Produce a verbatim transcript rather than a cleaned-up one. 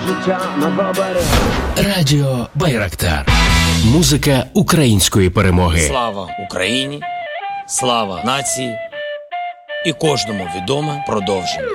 Радіо Байрактар. Музика української перемоги. Слава Україні, слава нації і кожному відоме продовження.